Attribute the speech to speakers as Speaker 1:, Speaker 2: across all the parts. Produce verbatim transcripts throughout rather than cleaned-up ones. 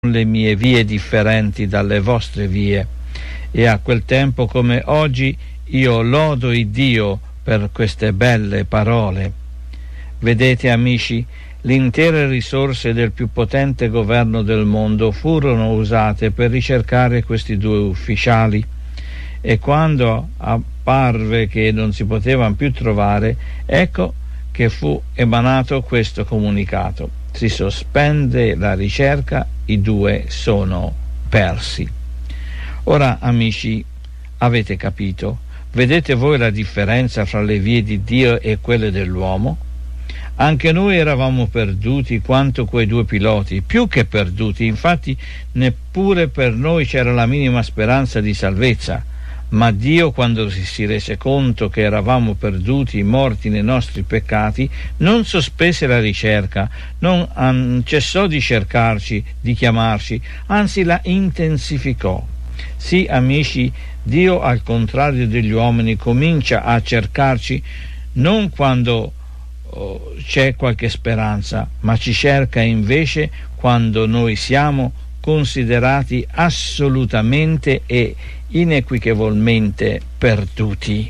Speaker 1: le mie vie differenti dalle vostre vie, e a quel tempo come oggi io lodo il Dio per queste belle parole. Vedete, amici, le intere risorse del più potente governo del mondo furono usate per ricercare questi due ufficiali, e quando apparve che non si potevano più trovare, ecco che fu emanato questo comunicato: si sospende la ricerca, i due sono persi. Ora, amici, avete capito? Vedete voi la differenza fra le vie di Dio e quelle dell'uomo? Anche noi eravamo perduti quanto quei due piloti, più che perduti, infatti neppure per noi c'era la minima speranza di salvezza. Ma Dio, quando si rese conto che eravamo perduti, morti nei nostri peccati, non sospese la ricerca, non cessò di cercarci, di chiamarci, anzi la intensificò. Sì, amici, Dio, al contrario degli uomini, comincia a cercarci non quando oh, c'è qualche speranza, ma ci cerca invece quando noi siamo considerati assolutamente e inequivocabilmente perduti.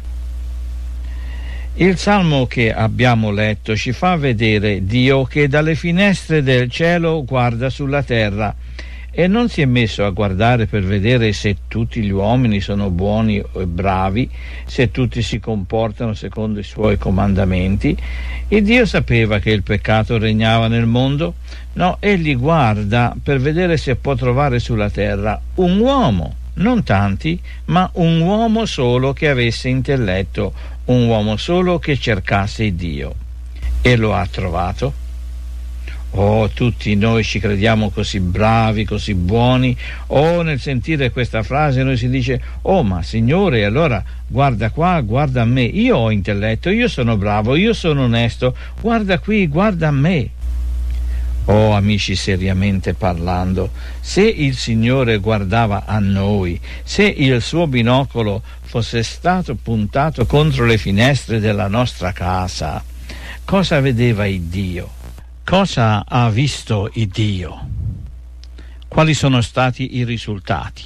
Speaker 1: Il salmo che abbiamo letto ci fa vedere Dio che dalle finestre del cielo guarda sulla terra, e non si è messo a guardare per vedere se tutti gli uomini sono buoni e bravi, se tutti si comportano secondo i suoi comandamenti. E Dio sapeva che il peccato regnava nel mondo. No, egli guarda per vedere se può trovare sulla terra un uomo, non tanti, ma un uomo solo che avesse intelletto, un uomo solo che cercasse Dio. E lo ha trovato. Oh, tutti noi ci crediamo così bravi, così buoni. Oh, nel sentire questa frase noi si dice: oh, ma Signore, allora guarda qua, guarda a me, io ho intelletto, io sono bravo, io sono onesto, guarda qui, guarda a me. Oh, amici, seriamente parlando, se il Signore guardava a noi, se il suo binocolo fosse stato puntato contro le finestre della nostra casa, cosa vedeva il Dio? Cosa ha visto il Dio? Quali sono stati i risultati?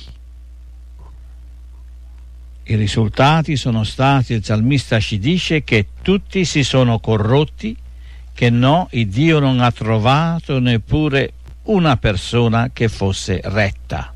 Speaker 1: I risultati sono stati, il salmista ci dice, che tutti si sono corrotti, che no, il Dio non ha trovato neppure una persona che fosse retta.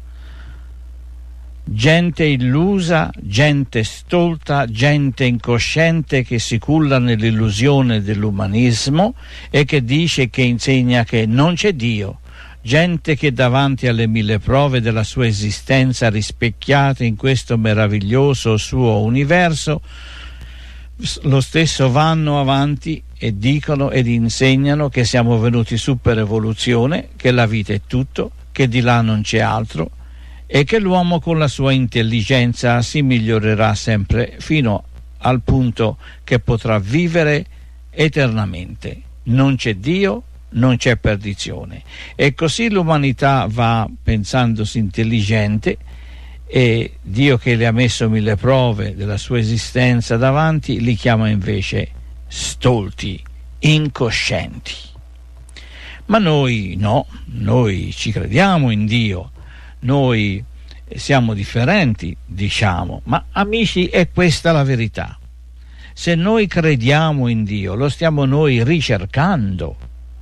Speaker 1: Gente illusa, gente stolta, gente incosciente che si culla nell'illusione dell'umanismo e che dice, che insegna che non c'è Dio. Gente che davanti alle mille prove della sua esistenza rispecchiate in questo meraviglioso suo universo, lo stesso vanno avanti e dicono ed insegnano che siamo venuti su per evoluzione, che la vita è tutto, che di là non c'è altro, e che l'uomo con la sua intelligenza si migliorerà sempre fino al punto che potrà vivere eternamente. Non c'è Dio, non c'è perdizione. E così l'umanità va pensandosi intelligente, e Dio, che le ha messo mille prove della sua esistenza davanti, li chiama invece stolti, incoscienti. Ma noi no, noi ci crediamo in Dio, noi siamo differenti, diciamo, ma amici, è questa la verità. Se noi crediamo in Dio, lo stiamo noi ricercando.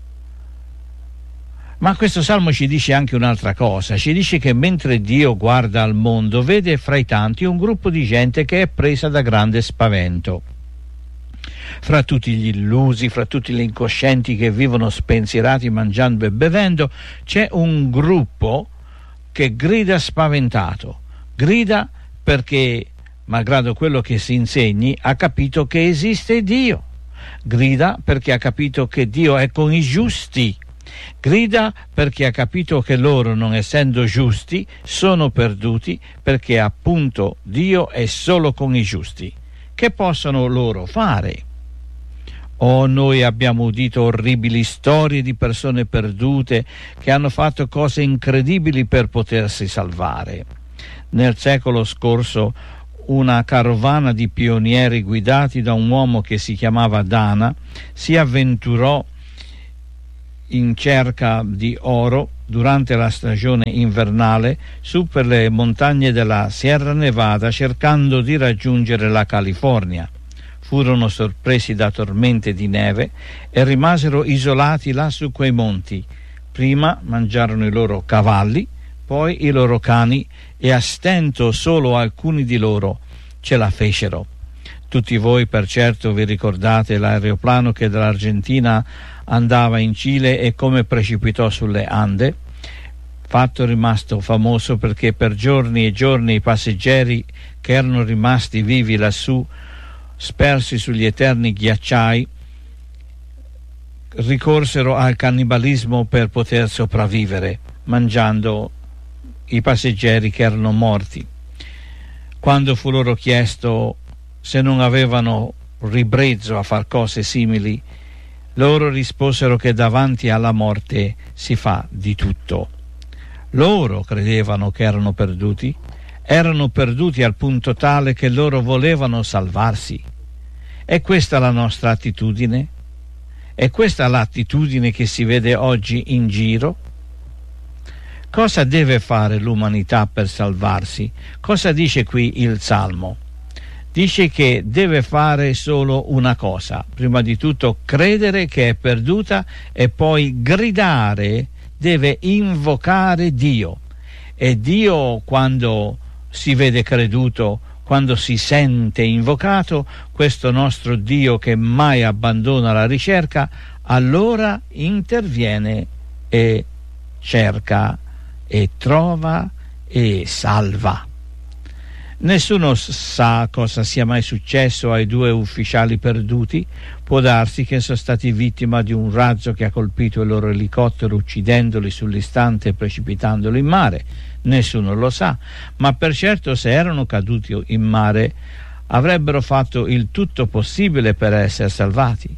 Speaker 1: Ma questo salmo ci dice anche un'altra cosa, ci dice che mentre Dio guarda al mondo, vede fra i tanti un gruppo di gente che è presa da grande spavento. Fra tutti gli illusi, fra tutti gli incoscienti che vivono spensierati mangiando e bevendo, c'è un gruppo che grida spaventato, grida perché, malgrado quello che si insegni, ha capito che esiste Dio, grida perché ha capito che Dio è con i giusti, grida perché ha capito che loro, non essendo giusti, sono perduti, perché appunto Dio è solo con i giusti. Che possono loro fare? Oh, noi abbiamo udito orribili storie di persone perdute che hanno fatto cose incredibili per potersi salvare. Nel secolo scorso una carovana di pionieri guidati da un uomo che si chiamava Dana si avventurò in cerca di oro durante la stagione invernale su per le montagne della Sierra Nevada cercando di raggiungere la California. Furono sorpresi da tormente di neve e rimasero isolati là su quei monti. Prima mangiarono i loro cavalli, poi i loro cani, e a stento solo alcuni di loro ce la fecero. Tutti voi per certo vi ricordate l'aeroplano che dall'Argentina andava in Cile e come precipitò sulle Ande, fatto rimasto famoso perché per giorni e giorni i passeggeri che erano rimasti vivi lassù, spersi sugli eterni ghiacciai, ricorsero al cannibalismo per poter sopravvivere, mangiando i passeggeri che erano morti. Quando fu loro chiesto se non avevano ribrezzo a far cose simili, loro risposero che davanti alla morte si fa di tutto. Loro credevano che erano perduti, erano perduti al punto tale che loro volevano salvarsi. È questa la nostra attitudine? È questa l'attitudine che si vede oggi in giro? Cosa deve fare l'umanità per salvarsi? Cosa dice qui il Salmo? Dice che deve fare solo una cosa, prima di tutto credere che è perduta e poi gridare, deve invocare Dio. E Dio, quando si vede creduto, quando si sente invocato, questo nostro Dio che mai abbandona la ricerca, allora interviene e cerca e trova e salva. Nessuno sa cosa sia mai successo ai due ufficiali perduti. Può darsi che sono stati vittima di un razzo che ha colpito il loro elicottero uccidendoli sull'istante e precipitandoli in mare. Nessuno lo sa, ma per certo se erano caduti in mare avrebbero fatto il tutto possibile per essere salvati.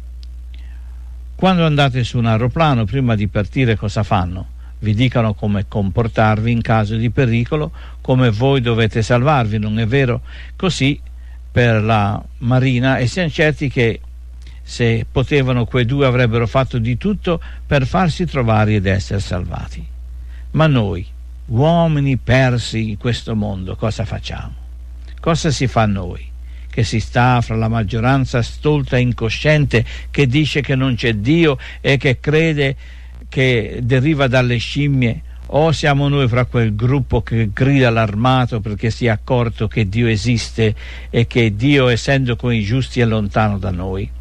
Speaker 1: Quando andate su un aeroplano, prima di partire cosa fanno? Vi dicano come comportarvi in caso di pericolo, come voi dovete salvarvi, non è vero? Così per la Marina, e siamo certi che se potevano quei due avrebbero fatto di tutto per farsi trovare ed essere salvati. Ma noi, uomini persi in questo mondo, cosa facciamo? Cosa si fa noi? Che si sta fra la maggioranza stolta e incosciente che dice che non c'è Dio e che crede che deriva dalle scimmie, o siamo noi fra quel gruppo che grida allarmato perché si è accorto che Dio esiste e che Dio, essendo con i giusti, è lontano da noi?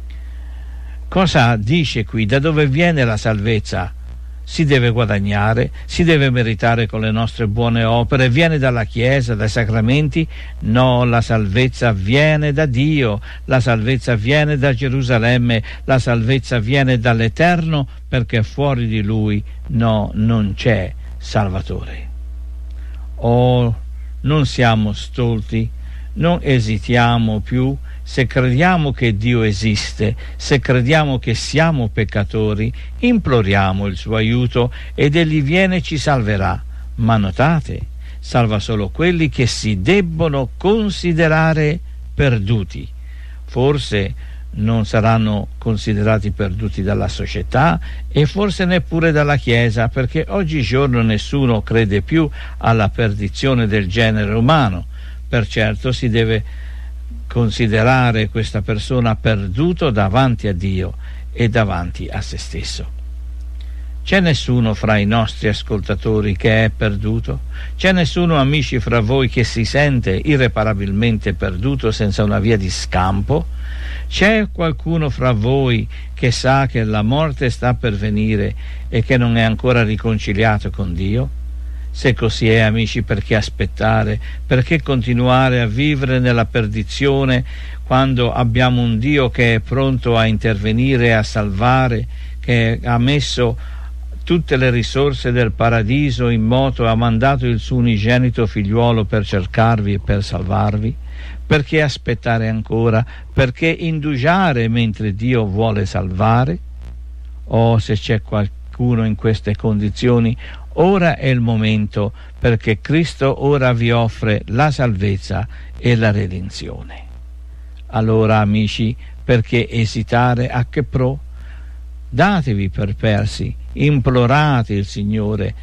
Speaker 1: Cosa dice qui? Da dove viene la salvezza? Si deve guadagnare, si deve meritare con le nostre buone opere, viene dalla Chiesa, dai sacramenti? No, la salvezza viene da Dio, la salvezza viene da Gerusalemme, la salvezza viene dall'Eterno, perché fuori di Lui no, non c'è Salvatore. Oh, non siamo stolti, non esitiamo più. Se crediamo che Dio esiste, se crediamo che siamo peccatori, imploriamo il suo aiuto ed Egli viene e ci salverà. Ma notate, salva solo quelli che si debbono considerare perduti. Forse non saranno considerati perduti dalla società e forse neppure dalla Chiesa, perché oggigiorno nessuno crede più alla perdizione del genere umano. Per certo si deve considerare questa persona perduto davanti a Dio e davanti a se stesso. C'è nessuno fra i nostri ascoltatori che è perduto? C'è nessuno, amici, fra voi che si sente irreparabilmente perduto senza una via di scampo? C'è qualcuno fra voi che sa che la morte sta per venire e che non è ancora riconciliato con Dio? Se così è, amici, perché aspettare? Perché continuare a vivere nella perdizione quando abbiamo un Dio che è pronto a intervenire e a salvare, che ha messo tutte le risorse del paradiso in moto, ha mandato il suo unigenito figliuolo per cercarvi e per salvarvi? Perché aspettare ancora? Perché indugiare mentre Dio vuole salvare? Oh, se c'è qualcuno in queste condizioni, ora è il momento, perché Cristo ora vi offre la salvezza e la redenzione. Allora, amici, perché esitare? A che pro? Datevi per persi implorate il Signore,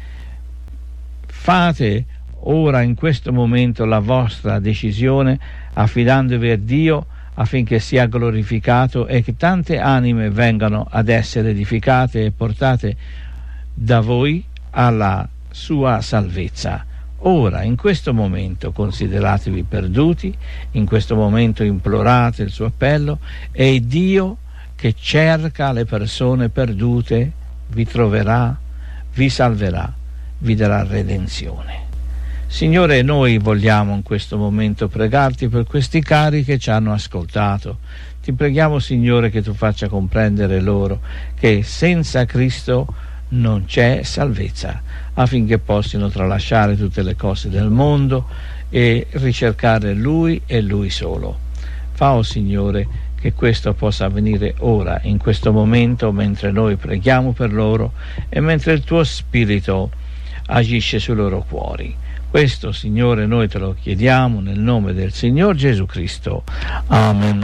Speaker 1: fate ora in questo momento la vostra decisione affidandovi a Dio affinché sia glorificato e che tante anime vengano ad essere edificate e portate da voi alla sua salvezza. Ora, in questo momento, consideratevi perduti, in questo momento implorate il suo appello e Dio che cerca le persone perdute vi troverà, vi salverà, vi darà redenzione. Signore, noi vogliamo in questo momento pregarti per questi cari che ci hanno ascoltato. Ti preghiamo, Signore, che tu faccia comprendere loro che senza Cristo non c'è salvezza, affinché possano tralasciare tutte le cose del mondo e ricercare Lui e Lui solo. Fa, oh Signore, che questo possa avvenire ora, in questo momento, mentre noi preghiamo per loro e mentre il tuo Spirito agisce sui loro cuori. Questo, Signore, noi te lo chiediamo nel nome del Signor Gesù Cristo. Amen.